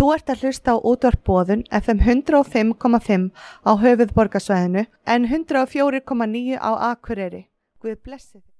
Þú ert að hlusta á útvarp Boðun FM 105,5 á höfuðborgarsvæðinu en 104,9 á Akureyri. Guð blessi þig.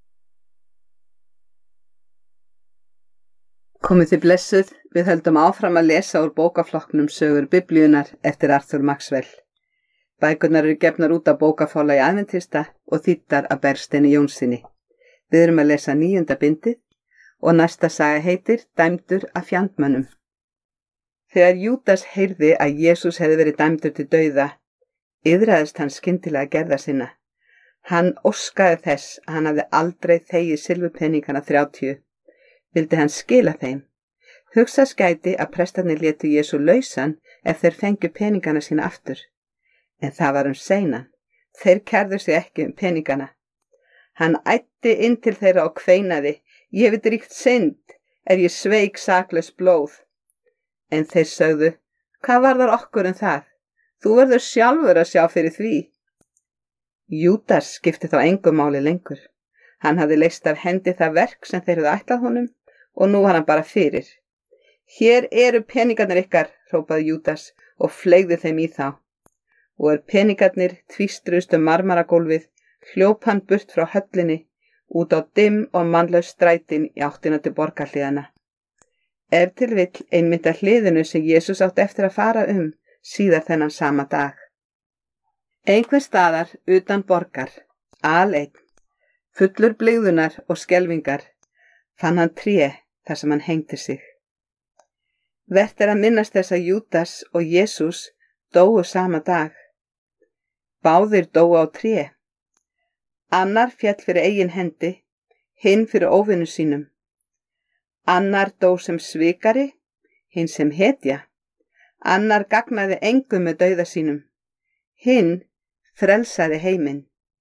Komið þið blessuð, við höldum áfram að lesa úr bókaflokknum Sögur Biblíunnar eftir Arthur Maxwell. Bækurnar eru gefnar út af bókaforlagi Aðventista og þýddar af Bergsteini Jónssyni. Við erum að lesa 9. bindið og næsta saga heitir Dæmdur af fjandmönnum. Þegar Júdas heyrði að Jesús hefði verið dæmdur til dauða, iðraðist hann skyndilega gerða sinna. Hann óskaði þess að hann hafði aldrei þegið silfurpeningana 30. Vildi hann skila þeim. Hugsað gæti að prestarnir létu Jesú lausan ef þeir fengu peningana sína aftur. En það var seinan. Þeir kærðu sig ekki peningana. Hann æddi inn til þeirra og kveinaði: Ég hef dríkt synd, ég sveik saklaus blóð. En þeir sögðu: Hvað varðar okkur það? Þú verður sjálfur að sjá fyrir því. Júdas skipti þá engu máli lengur. Hann hafði leyst af hendi það verk sem þeir höfðu ætlað honum og nú var hann bara fyrir. Hér eru peningarnir ykkar, hrópaði Júdas og fleygði þeim í þá. Og peningarnir tvístruðust marmaragólfið, hljóp hann burt frá höllinni, út á dimm og mannlaus strætin í áttina til borgarhliðana. Ef til vill einmitt að hliðinu sem Jesús átti eftir að fara síðar þennan sama dag. Einhver staðar utan borgar, aleinn, fullur blygðunar og skelfingar, fann hann tré þar sem hann hengdi sig. Vert að minnast þess að Júdas og Jesús dóu sama dag. Báðir dóu á tré. Annar féll fyrir eigin hendi, hinn fyrir óvinu sínum. Annar dó sem svikari, hinn sem hetja. Annar gagnaði engum með dauða sínum. Hinn frelsaði heiminn.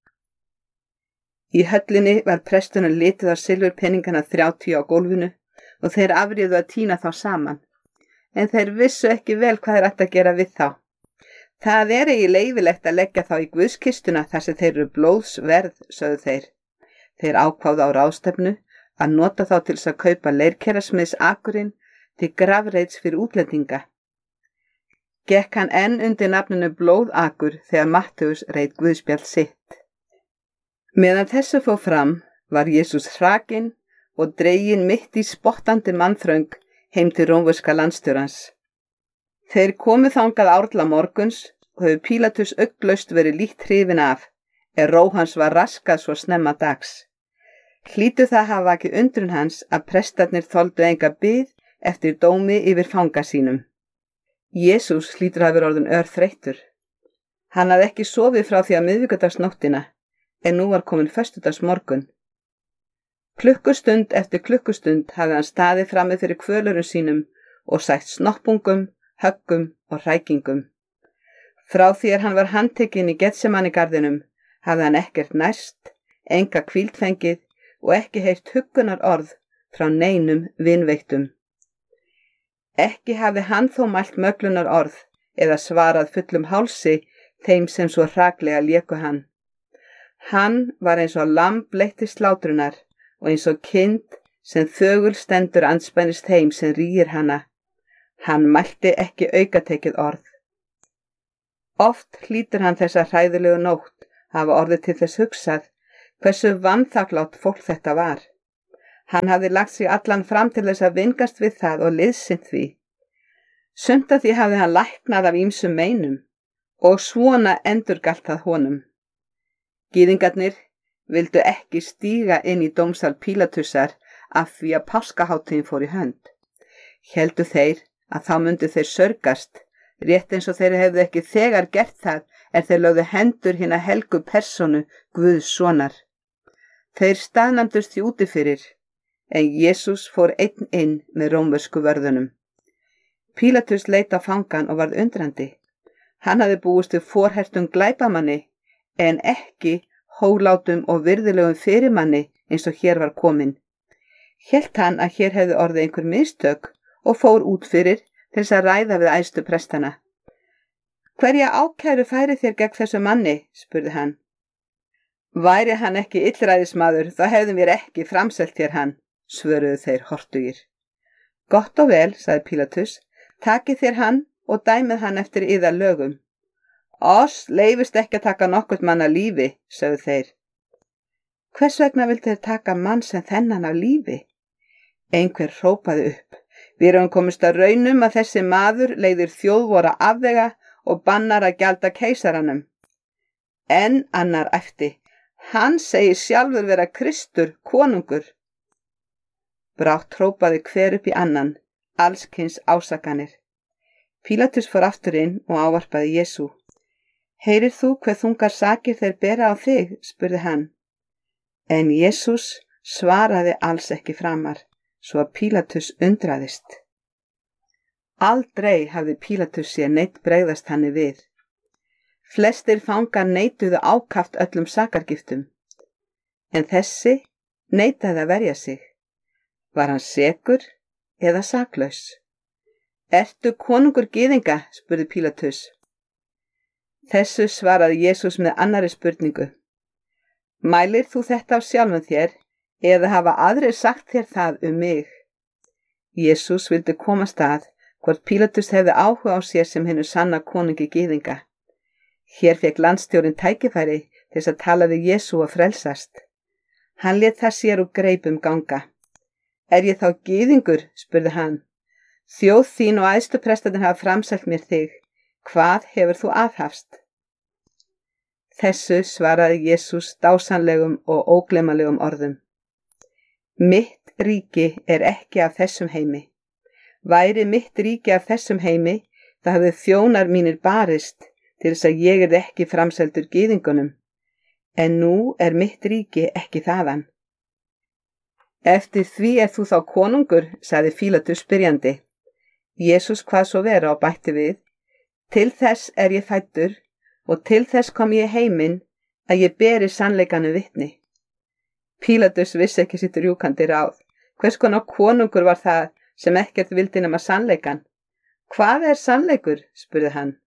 Í höllinni var prestunum litið á silfurpeningana 30 á gólfinu og þeir afriðu að tína þá saman. En þeir vissu ekki vel hvað þeir ættu að gera við þá. Það ekki leyfilegt að leggja þá í guðskistuna þar sem þeir eru blóðsverð, sögðu þeir. Þeir ákváðu á ráðstefnu að nota þá til þess að kaupa leirkerasmiðs akurinn til grafreits fyrir útlendinga. Gekk hann enn undir nafninu Blóðakur þegar Mattheus reit guðspjall sitt. Meðan þessu fór fram var Jesús hrakinn og dreginn mitt í spottandi mannþröng heim til rómverska landstjórans. Þeir komu þangað árla morguns og hefur Pílatus auglaust verið lítt hrifinn af, ró hans var raskað svo snemma dags. Hlýtu það hafa vakið undrun hans að prestarnir þoldu enga bið eftir dómi yfir fanga sínum. Jesús hlýtur að vera orðinn örþreyttur. Hann hafði ekki sofið frá því að miðvikudagsnóttina, en nú var komin föstudagsmorgun. Klukkustund eftir klukkustund hafði hann staðið frammi fyrir kvölurum sínum og sætt snoppungum, höggum og hrækingum. Frá því hann var handtekinn í Getsemanigarðinum hafði hann ekkert nærst, enga hvíld fengið og ekki heyrt huggunar orð frá neinum vinveittum. Ekki hafði hann þó mælt möglunar orð eða svarað fullum hálsi þeim sem svo hraklega léku hann. Hann var eins og lamb leitt til slátrunar og eins og kind sem þögul stendur andspænis þeim sem rýr hana. Hann mælti ekki aukatekið orð. Oft hlýtur hann þessa hræðilegu nótt hafa orðið til þess hugsað hversu vanþakklátt fólk þetta var. Hann hafði lagt sig allan fram til þess að vingast við það og liðsint því. Sumt af því hafði hann læknað af ýmsum meinum og svona endurgalt það honum. Gyðingarnir vildu ekki stíga inn í dómsal Pílatusar af því að páskahátíðin fór í hönd. Héldu þeir að þá myndu þeir sörgast, rétt eins og þeir hefðu ekki þegar gert það þeir lögðu hendur hina helgu persónu Guðs sonar. Þeir staðnæmdust því úti fyrir, en Jesús fór einn inn með rómversku vörðunum. Pílatus leit á fangan og varð undrandi. Hann hafði búist við forhertum glæpamanni, en ekki hólátum og virðilegum fyrirmanni eins og hér var kominn. Hélt hann að hér hefði orðið einhver mistök og fór út fyrir til þess að ræða við æðstu prestana. Hverja ákæru færi þér gegn þessu manni, spurði hann. Væri hann ekki illræðismaður, þá hefðum við ekki framselt þér hann, svöruðu þeir hortugir. Gott og vel, sagði Pílatus, Takið þér hann og dæmið hann eftir yðar lögum. Oss leyfist ekki að taka nokkurt mann af lífi, sögðu þeir. Hvers vegna vildu þeir taka mann sem þennan af lífi? Einhver hrópaði upp. Við erum komist að raunum að þessi maður leiðir þjóðvora afvega og bannar að gjalda keisaranum. En annar æpti. Hann segir sjálfur vera Kristur, konungur. Brátt hrópaði hver upp í annan, allskyns ásakanir. Pílatus fór aftur inn og ávarpaði Jesú. Heyrir þú hve þungar sakir þeir bera á þig, spurði hann. En Jesús svaraði alls ekki framar, svo að Pílatus undraðist. Aldrei hafði Pílatus séð neitt bregðast henni við. Flestir fangar neituðu ákaft öllum sakargiftum, en þessi neitaði að verja sig. Var hann sekur eða saklaus? Ertu konungur gyðinga, spurði Pílatus. Þessu svaraði Jesús með annarri spurningu. Mælir þú þetta á sjálfum þér, eða hafa aðrir sagt þér það mig? Jesús vildi komast að hvort Pílatus hefði áhuga á sér sem hinu sanna konungi gyðinga. Hér fekk landstjórinn tækifæri til þess að tala við Jesú og frelsast. Hann lét það sér úr greipum ganga. Er ég þá gyðingur, spurði hann. Þjóð þín og æðstu prestarnir hafa framselt mér þig. Hvað hefur þú aðhafst? Þessu svaraði Jesús dásamlegum og ógleymanlegum orðum. Mitt ríki er ekki af þessum heimi. Væri mitt ríki af þessum heimi, það hefðu þjónar mínir barist til þess að ég ekki framseldur gyðingunum, en nú er mitt ríki ekki þaðan. Eftir því þú þá konungur, sagði Pílatus spyrjandi. Jesús kvað svo vera og bætti við. Til þess er ég fæddur og til þess kom ég heiminn að ég beri sannleikanum vitni. Pílatus vissi ekki sitt rjúkandi ráð. Hvers konar konungur var það sem ekkert vildi nema sannleikan? Hvað er sannleikur, spurði hann.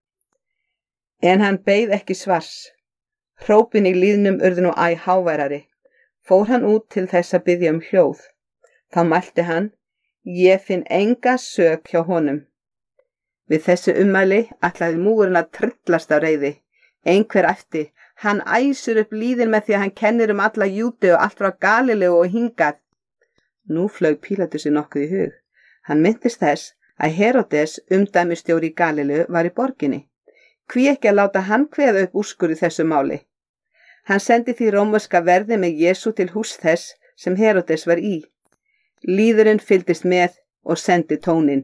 En hann beið ekki svars. Hrópin í lýðnum urðu nú æ háværari. Fór hann út til þess að biðja hljóð. Þá mælti hann, ég finn enga sök hjá honum. Við þessu ummæli ætlaði múgurinn að tryllast af reiði. Einhver æpti, hann æsir upp lýðin með því að hann kennir alla Júdeu og allt frá Galileu og hingað. Nú flaug Pílatusi nokkuð í hug. Hann minntist þess að Heródes, umdæmisstjóri í Galileu, var í borginni. Hví ekki að láta hann kveða upp úrskurð í þessu máli? Hann sendi því rómverska verði með Jesú til hús þess sem Heródes var í. Lýðurinn fylgdist með og sendi tóninn.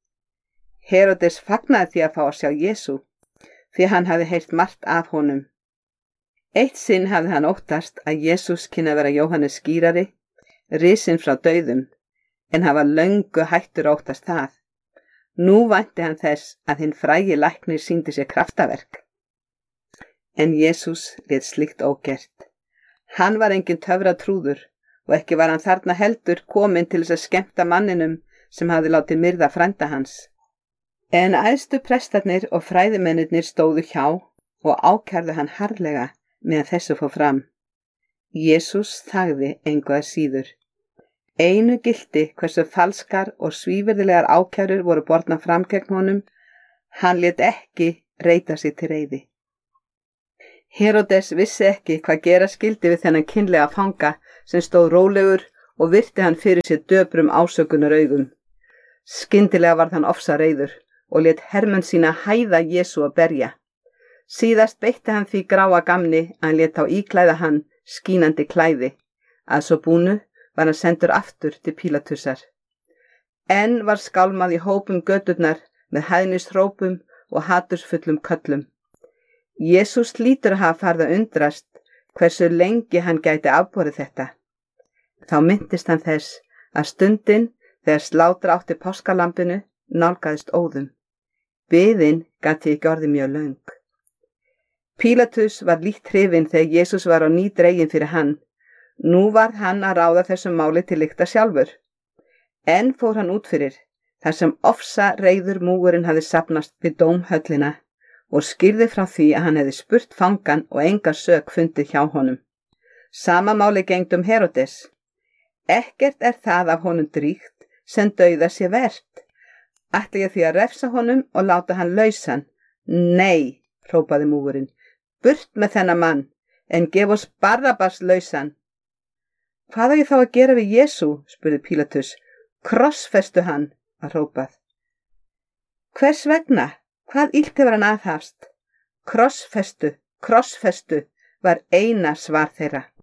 Heródes fagnaði því að fá að sjá Jesú, því hann hafði heyrt margt af honum. Eitt sinn hafði hann óttast að Jesús kynni að vera Jóhannes skírari, risinn frá dauðum, en hann var löngu hættur að óttast það. Nú vænti hann þess að hinn frægi læknir sýndi sér kraftaverk. En Jesús lét slíkt ógert. Hann var engin töfratrúður og ekki var hann þarna heldur kominn til þess að skemmta manninum sem hafði látið myrða frænda hans. En æðstu prestarnir og fræðimennirnir stóðu hjá og ákærðu hann harðlega meðan þessu fór fram. Jesús þagði engu að síður. Einu gilti hversu falskar og svívirðilegar ákærur voru bornar fram gegn honum, hann lét ekki reita sig til reiði. Heródes vissi ekki hvað gera skildi við þennan kynlega fanga sem stóð rólegur og virti hann fyrir sér döprum ásökunaraugum. Skyndilega varð hann ofsa reiður og lét hermenn sína hæða Jesú að berja. Síðast beitti hann því gráa gamni að hann lét þá íklæða hann skínandi klæði, að svo búnu var hann sendur aftur til Pílatusar. Enn var skálmað í hópum göturnar með hæðnishrópum og hatursfullum köllum. Jesús hlýtur að hafa farið að undrast hversu lengi hann gæti afborið þetta. Þá minntist hann þess að stundin þegar slátra átti páskalambinu nálgaðist óðum. Biðin gat því ekki orðið mjög löng. Pílatus var lítt hrifinn þegar Jesús var á ný dreginn fyrir hann. Nú varð hann að ráða þessum máli til lykta sjálfur. Enn fór hann út fyrir, þar sem ofsa reiður múgurinn hafði safnast við dómhöllina og skýrði frá því að hann hefði spurt fangan og enga sök fundið hjá honum. Sama máli gegnd Heródes. Ekkert er það af honum dríkt sem dauða sé vert. Ætla ég því að refsa honum og láta hann lausan? Nei, hrópaði múgurinn. Burt með þennan mann, en gef oss Barrabas lausan. Hvað á ég þá að gera við Jesú? Spurði Pílatus. Krossfestu hann, var hrópað. Hvers vegna? Hvað illt hefur hann aðhafst? Krossfestu, krossfestu, var eina svar þeirra.